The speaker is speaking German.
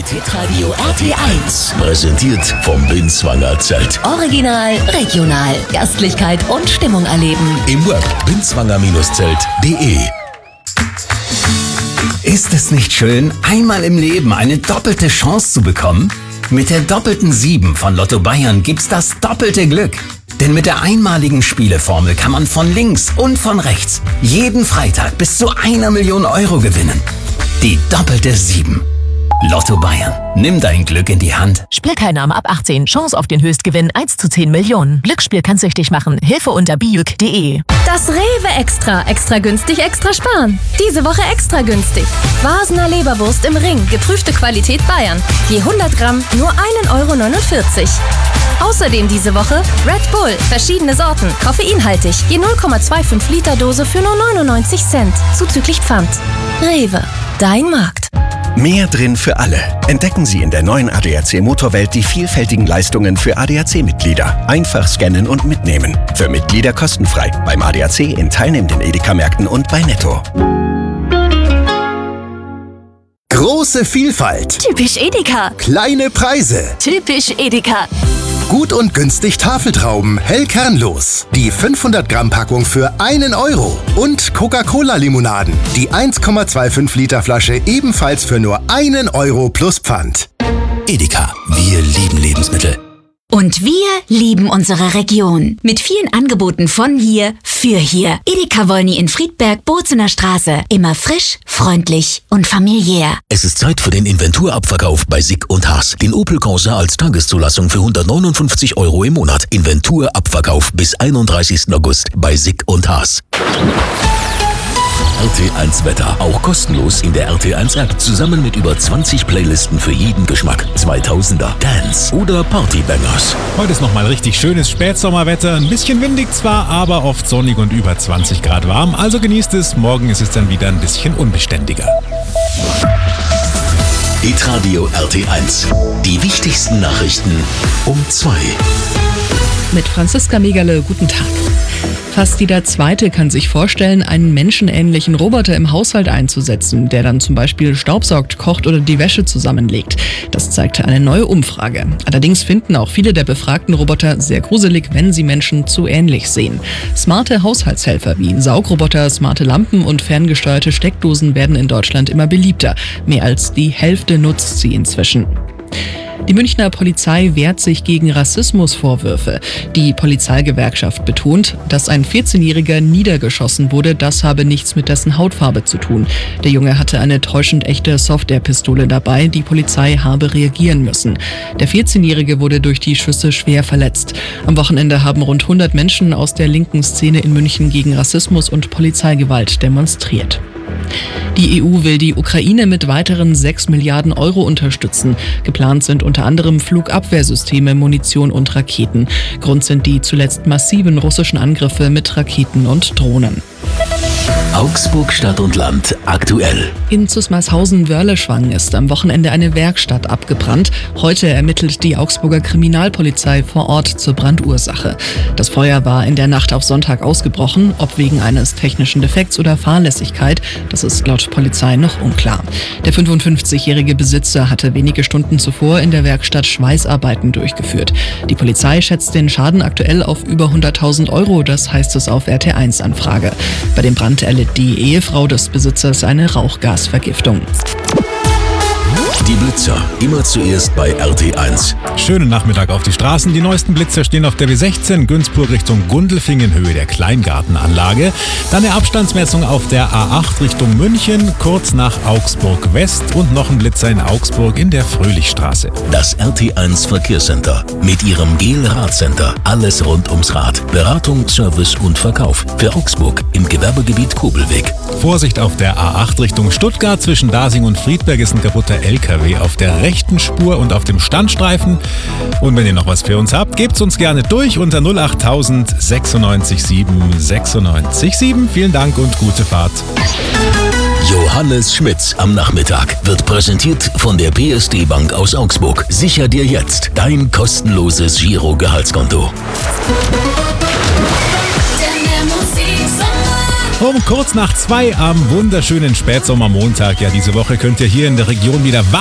mit Hitradio RT1. Präsentiert vom Binswanger Zelt. Original, regional, Gastlichkeit und Stimmung erleben. Im Web binswanger-zelt.de. Ist es nicht schön, einmal im Leben eine doppelte Chance zu bekommen? Mit der doppelten 7 von Lotto Bayern gibt's das doppelte Glück. Denn mit der einmaligen Spieleformel kann man von links und von rechts jeden Freitag bis zu 1 Million Euro gewinnen. Die doppelte 7. Lotto Bayern. Nimm dein Glück in die Hand. Spielteilnahme ab 18. Chance auf den Höchstgewinn 1 zu 10 Millionen. Glücksspiel kann süchtig machen. Hilfe unter bijuk.de. Das Rewe Extra. Extra günstig, extra sparen. Diese Woche extra günstig. Vasener Leberwurst im Ring. Geprüfte Qualität Bayern. Je 100 Gramm nur 1,49 €. Außerdem diese Woche Red Bull. Verschiedene Sorten. Koffeinhaltig. Je 0,25 Liter Dose für nur 99 Cent. Zuzüglich Pfand. Rewe. Dein Markt. Mehr drin für alle. Entdecken Sie in der neuen ADAC Motorwelt die vielfältigen Leistungen für ADAC-Mitglieder. Einfach scannen und mitnehmen. Für Mitglieder kostenfrei. Beim ADAC in teilnehmenden Edeka-Märkten und bei Netto. Große Vielfalt. Typisch Edeka. Kleine Preise. Typisch Edeka. Gut und günstig Tafeltrauben, hell kernlos. Die 500 Gramm Packung für 1 €. Und Coca-Cola-Limonaden. Die 1,25 Liter Flasche ebenfalls für nur 1 € plus Pfand. Edeka. Wir lieben Lebensmittel. Und wir lieben unsere Region. Mit vielen Angeboten von hier für hier. Edeka Wolny in Friedberg, Bozener Straße. Immer frisch, freundlich und familiär. Es ist Zeit für den Inventurabverkauf bei Sick und Haas. Den Opel Corsa als Tageszulassung für 159 € im Monat. Inventurabverkauf bis 31. August bei Sick und Haas. RT1 Wetter, auch kostenlos in der RT1 App, zusammen mit über 20 Playlisten für jeden Geschmack. 2000er, Dance oder Partybangers. Heute ist nochmal richtig schönes Spätsommerwetter, ein bisschen windig zwar, aber oft sonnig und über 20 Grad warm, also genießt es, morgen ist es dann wieder ein bisschen unbeständiger. Hitradio RT1, die wichtigsten Nachrichten um 2. Mit Franziska Megerle, guten Tag. Fast jeder Zweite kann sich vorstellen, einen menschenähnlichen Roboter im Haushalt einzusetzen, der dann zum Beispiel staubsaugt, kocht oder die Wäsche zusammenlegt. Das zeigte eine neue Umfrage. Allerdings finden auch viele der befragten Roboter sehr gruselig, wenn sie Menschen zu ähnlich sehen. Smarte Haushaltshelfer wie Saugroboter, smarte Lampen und ferngesteuerte Steckdosen werden in Deutschland immer beliebter. Mehr als die Hälfte nutzt sie inzwischen. Die Münchner Polizei wehrt sich gegen Rassismusvorwürfe. Die Polizeigewerkschaft betont, dass ein 14-Jähriger niedergeschossen wurde, das habe nichts mit dessen Hautfarbe zu tun. Der Junge hatte eine täuschend echte Softwarepistole dabei, die Polizei habe reagieren müssen. Der 14-Jährige wurde durch die Schüsse schwer verletzt. Am Wochenende haben rund 100 Menschen aus der linken Szene in München gegen Rassismus und Polizeigewalt demonstriert. Die EU will die Ukraine mit weiteren 6 Milliarden € unterstützen. Geplant sind unter anderem Flugabwehrsysteme, Munition und Raketen. Grund sind die zuletzt massiven russischen Angriffe mit Raketen und Drohnen. Augsburg Stadt und Land aktuell. In Zusmarshausen-Wörleschwang ist am Wochenende eine Werkstatt abgebrannt. Heute ermittelt die Augsburger Kriminalpolizei vor Ort zur Brandursache. Das Feuer war in der Nacht auf Sonntag ausgebrochen. Ob wegen eines technischen Defekts oder Fahrlässigkeit, das ist laut Polizei noch unklar. Der 55-jährige Besitzer hatte wenige Stunden zuvor in der Werkstatt Schweißarbeiten durchgeführt. Die Polizei schätzt den Schaden aktuell auf über 100.000 €, das heißt es auf RT1-Anfrage. Bei dem Brand erlitt die Ehefrau des Besitzers eine Rauchgasvergiftung. Die Blitzer, immer zuerst bei RT1. Schönen Nachmittag auf die Straßen. Die neuesten Blitzer stehen auf der W16 Günzburg Richtung Gundelfingen, Höhe der Kleingartenanlage. Dann eine Abstandsmessung auf der A8 Richtung München, kurz nach Augsburg West und noch ein Blitzer in Augsburg in der Fröhlichstraße. Das RT1 Verkehrscenter mit ihrem GEL-Radcenter. Alles rund ums Rad. Beratung, Service und Verkauf. Für Augsburg im Gewerbegebiet Kobelweg. Vorsicht auf der A8 Richtung Stuttgart. Zwischen Dasing und Friedberg ist ein kaputter LKW auf der rechten Spur und auf dem Standstreifen. Und wenn ihr noch was für uns habt, gebt's uns gerne durch unter 08000 96 7 96 7. Vielen Dank und gute Fahrt. Johannes Schmitz am Nachmittag wird präsentiert von der PSD Bank aus Augsburg. Sicher dir jetzt dein kostenloses Giro-Gehaltskonto. Um kurz nach 2 am wunderschönen Spätsommermontag. Ja, diese Woche könnt ihr hier in der Region wieder